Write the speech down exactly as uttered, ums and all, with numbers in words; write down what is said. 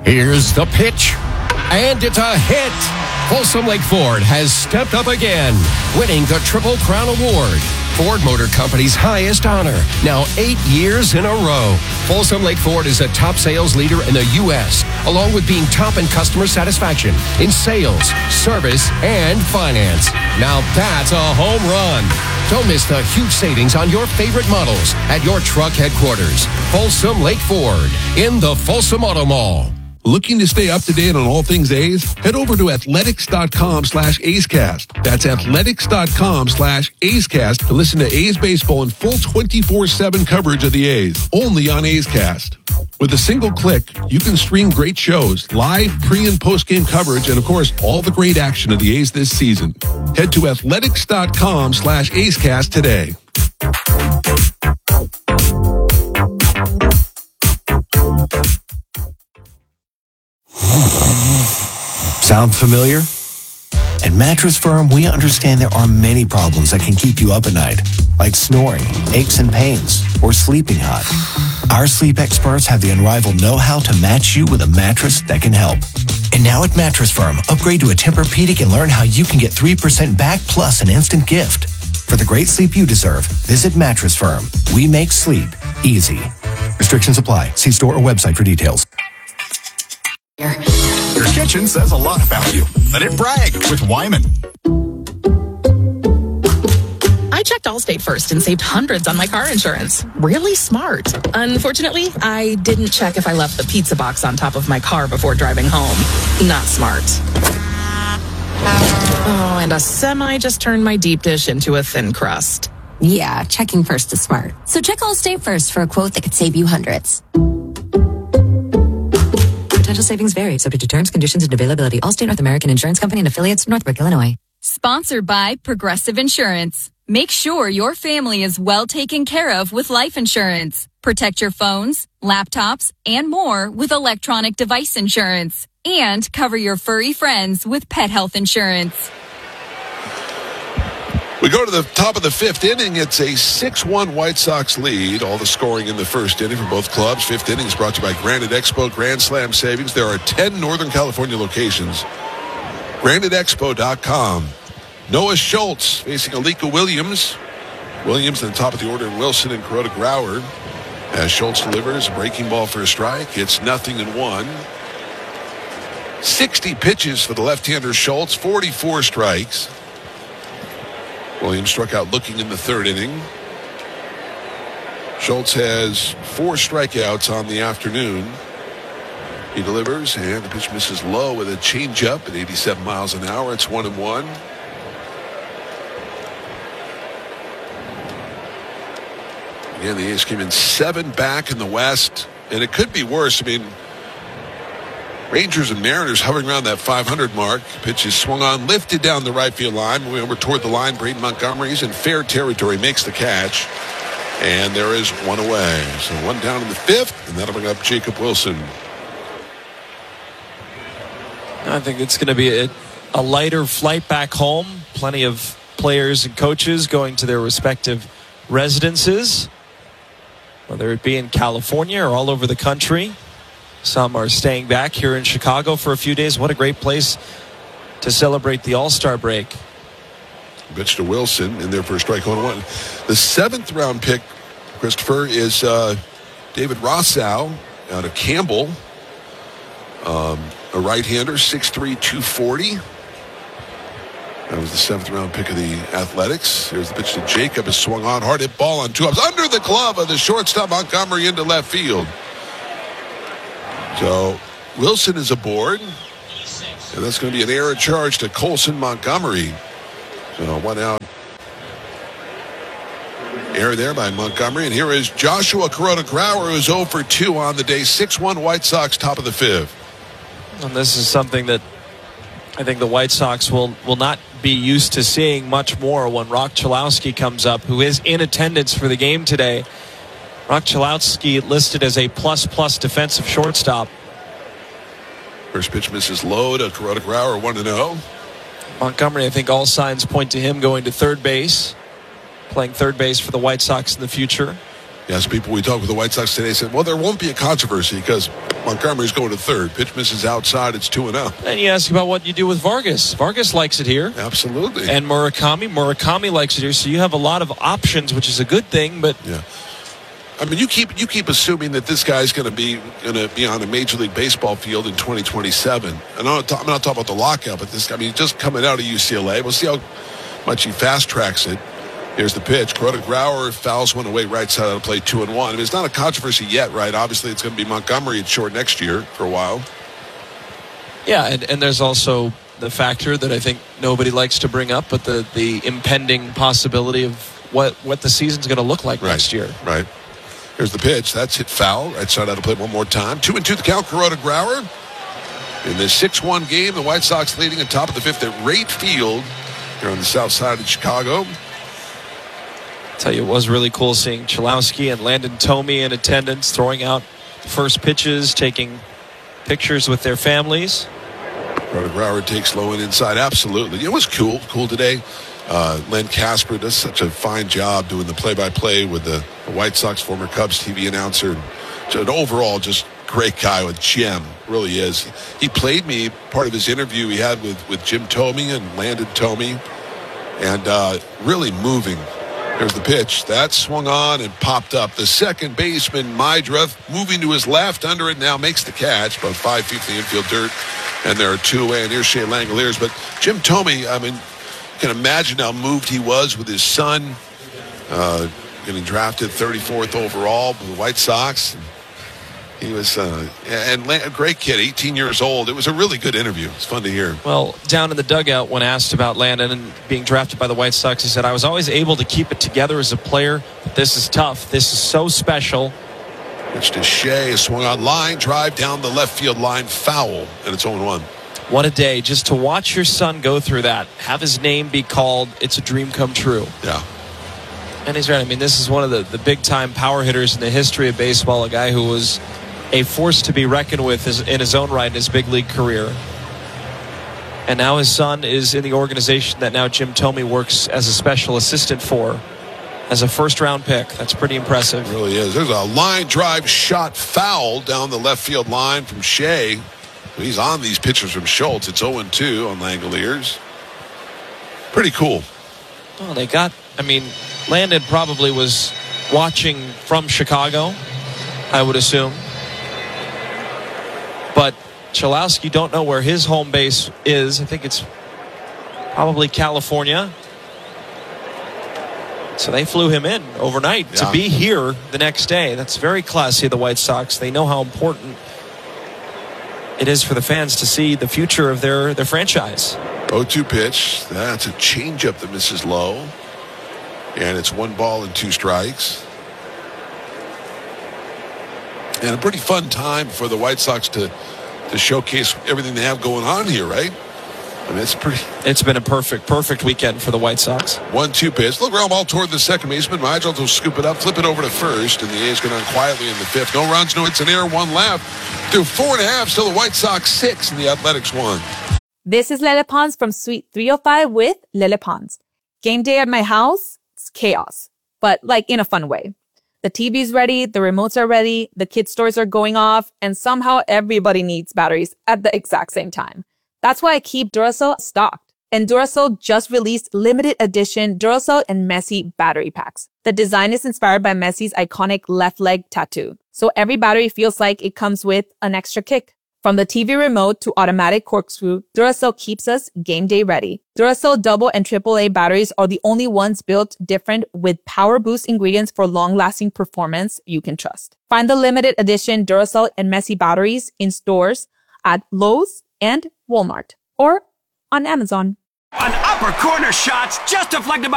Here's the pitch, and it's a hit. Folsom Lake Ford has stepped up again, winning the Triple Crown Award, Ford Motor Company's highest honor, now eight years in a row. Folsom Lake Ford is a top sales leader in the U S, along with being top in customer satisfaction in sales, service, and finance. Now that's a home run. Don't miss the huge savings on your favorite models at your truck headquarters. Folsom Lake Ford in the Folsom Auto Mall. Looking to stay up to date on all things A's? Head over to athletics.com slash A'scast. That's athletics.com slash A'scast to listen to A's baseball in full twenty-four seven coverage of the A's, only on A's Cast. With a single click, you can stream great shows, live, pre- and post-game coverage, and of course, all the great action of the A's this season. Head to athletics.com slash A'scast today. Sound familiar? At Mattress Firm, we understand there are many problems that can keep you up at night, like snoring, aches and pains, or sleeping hot. Our sleep experts have the unrivaled know-how to match you with a mattress that can help. And now at Mattress Firm, upgrade to a Tempur-Pedic and learn how you can get three percent back plus an instant gift. For the great sleep you deserve, visit Mattress Firm. We make sleep easy. Restrictions apply. See store or website for details. Your kitchen says a lot about you. Let it brag with Wyman. I checked Allstate first and saved hundreds on my car insurance. Really smart. Unfortunately, I didn't check if I left the pizza box on top of my car before driving home. Not smart. Oh, and a semi just turned my deep dish into a thin crust. Yeah, checking first is smart. So check Allstate first for a quote that could save you hundreds. Potential savings vary, subject to terms, conditions, and availability. Allstate North American Insurance Company and affiliates, Northbrook, Illinois. Sponsored by Progressive Insurance. Make sure your family is well taken care of with life insurance. Protect your phones, laptops, and more with electronic device insurance. And cover your furry friends with pet health insurance. We go to the top of the fifth inning. It's a six one White Sox lead. All the scoring in the first inning for both clubs. Fifth inning is brought to you by Granite Expo Grand Slam Savings. There are ten Northern California locations. Granite Expo dot com. Noah Schultz facing Alika Williams. Williams at the top of the order, and Wilson and Kuroda Grauer. As Schultz delivers a breaking ball for a strike. It's nothing in one. sixty pitches for the left-hander Schultz. forty-four strikes. Williams struck out looking in the third inning. Schultz has four strikeouts on the afternoon. He delivers, and the pitch misses low with a changeup at eighty-seven miles an hour. It's one and one. Again, the A's came in seven back in the West, and it could be worse. I mean, Rangers and Mariners hovering around that five hundred mark. Pitch is swung on, lifted down the right field line. Moving over toward the line, Braden Montgomery's in fair territory, makes the catch. And there is one away. So one down in the fifth, and that'll bring up Jacob Wilson. I think it's going to be a, a lighter flight back home. Plenty of players and coaches going to their respective residences, whether it be in California or all over the country. Some are staying back here in Chicago for a few days. What a great place to celebrate the All-Star break. Pitch to Wilson in there for a strike on one. The seventh round pick, Christopher, is uh, David Rossow out of Campbell. Um, a right-hander, six three, two forty. That was the seventh round pick of the Athletics. Here's the pitch to Jacob. Is swung on, hard hit ball on two ups. Under the glove of the shortstop Montgomery into left field. So Wilson is aboard. And that's going to be an error charge to Colson Montgomery. So one out. Error there by Montgomery. And here is Joshua Kuroda Grauer, who's oh for two on the day. six one White Sox, top of the fifth. And this is something that I think the White Sox will, will not be used to seeing much more when Rock Chalowski comes up, who is in attendance for the game today. Rock Chalowski listed as a plus-plus defensive shortstop. First pitch misses low to Kuroda Grauer, one and oh. Montgomery, I think all signs point to him going to third base, playing third base for the White Sox in the future. Yes, people we talked with the White Sox today said, well, there won't be a controversy because Montgomery's going to third. Pitch misses outside. It's two and oh. And you ask about what you do with Vargas. Vargas likes it here. Absolutely. And Murakami. Murakami likes it here. So you have a lot of options, which is a good thing. But yeah. I mean, you keep you keep assuming that this guy's going to be going to be on a Major League Baseball field in twenty twenty-seven. And I'm not, I'm not talking about the lockout, but this guy, I mean, just coming out of U C L A. We'll see how much he fast tracks it. Here's the pitch. Kuroda Grauer fouls one away right side of the plate, two and one. I mean, it's not a controversy yet, right? Obviously, it's going to be Montgomery at short next year for a while. Yeah, and, and there's also the factor that I think nobody likes to bring up, but the, the impending possibility of what, what the season's going to look like right. next year. Right. Here's the pitch. That's hit foul. Right side of the plate one more time. Two and two the count. Kuroda Grauer. In this six one game, the White Sox leading at top of the fifth at Rate Field here on the south side of Chicago. Tell you, it was really cool seeing Cholowski and Landon Tomey in attendance, throwing out first pitches, taking pictures with their families. Kuroda Grauer takes low and inside. Absolutely. It was cool. Cool today. Uh, Len Casper does such a fine job doing the play-by-play with the, the White Sox, former Cubs T V announcer. And overall, just great guy with Jim. Really is. He played me part of his interview he had with, with Jim Tomey and Landon Tomey. And uh, really moving. There's the pitch. That swung on and popped up. The second baseman, Mydra, moving to his left under it now, makes the catch. About five feet from the infield dirt. And there are two away. And here's Shea Langoliers. But Jim Tomey, I mean, you can imagine how moved he was with his son uh, getting drafted thirty-fourth overall by the White Sox. He was uh, and a great kid, eighteen years old. It was a really good interview. It's fun to hear. Well, down in the dugout, when asked about Landon and being drafted by the White Sox, he said, I was always able to keep it together as a player, but this is tough. This is so special. Pitch to Shea, a swung on line, drive down the left field line, foul, and it's oh and one. What a day. Just to watch your son go through that, have his name be called, it's a dream come true. Yeah. And he's right. I mean, this is one of the, the big-time power hitters in the history of baseball, a guy who was a force to be reckoned with in his own right in his big league career. And now his son is in the organization that now Jim Tomey works as a special assistant for, as a first-round pick. That's pretty impressive. It really is. There's a line drive shot foul down the left field line from Shea. He's on these pitches from Schultz. It's oh and two on Langoliers. Pretty cool. Well, they got, I mean, Landon probably was watching from Chicago, I would assume. But Cholowski don't know where his home base is. I think it's probably California. So they flew him in overnight yeah. to be here the next day. That's very classy of the White Sox. They know how important it is for the fans to see the future of their, their franchise. oh two pitch. That's a changeup that misses low. And it's one ball and two strikes. And a pretty fun time for the White Sox to, to showcase everything they have going on here, right? I mean, it's pretty. It's been a perfect, perfect weekend for the White Sox. one two pitch. Look, ground ball toward the second baseman. Mydra will scoop it up, flip it over to first, and the A's go down quietly in the fifth. No runs, no hits in air, one left. Through four and a half, still the White Sox six, and the Athletics one. This is Lele Pons from Suite three oh five with Lele Pons. Game day at my house, it's chaos, but like in a fun way. The T V's ready, the remotes are ready, the kids' toys are going off, and somehow everybody needs batteries at the exact same time. That's why I keep Duracell stocked. And Duracell just released limited edition Duracell and Messi battery packs. The design is inspired by Messi's iconic left leg tattoo. So every battery feels like it comes with an extra kick. From the T V remote to automatic corkscrew, Duracell keeps us game day ready. Duracell double and triple A batteries are the only ones built different with power boost ingredients for long-lasting performance you can trust. Find the limited edition Duracell and Messi batteries in stores at Lowe's and Walmart or on Amazon. An upper corner shot's just deflected by